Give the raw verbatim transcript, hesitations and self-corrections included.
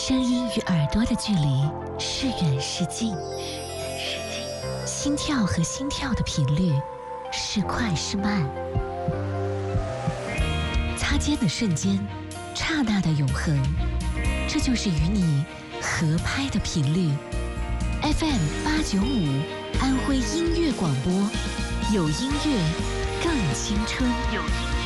声音与耳朵的距离是远是近，心跳和心跳的频率是快是慢，擦肩的瞬间，刹那的永恒，这就是与你合拍的频率。F M 八九五，安徽音乐广播，有音乐更青春。有音乐